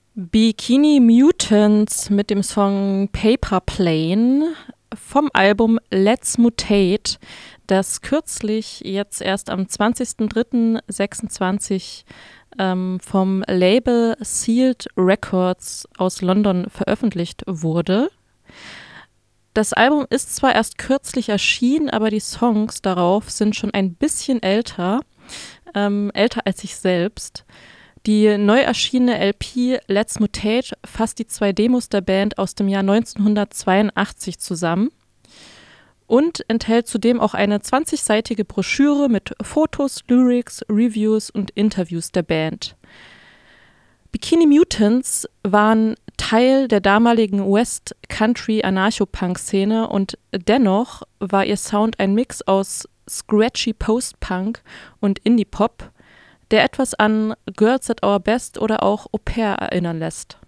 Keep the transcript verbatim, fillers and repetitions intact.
Bikini Mutants mit dem Song Paper Plane vom Album Let's Mutate, das kürzlich jetzt erst am zwanzigster dritter sechsundzwanzig ähm, vom Label Sealed Records aus London veröffentlicht wurde. Das Album ist zwar erst kürzlich erschienen, aber die Songs darauf sind schon ein bisschen älter, ähm, älter als ich selbst. Die neu erschienene L P Let's Mutate fasst die zwei Demos der Band aus dem Jahr neunzehnhundertzweiundachtzig zusammen und enthält zudem auch eine zwanzigseitige Broschüre mit Fotos, Lyrics, Reviews und Interviews der Band. Bikini Mutants waren Teil der damaligen West Country Anarcho-Punk-Szene und dennoch war ihr Sound ein Mix aus scratchy Post-Punk und Indie-Pop, der etwas an Girls at Our Best oder auch Au Pair erinnern lässt.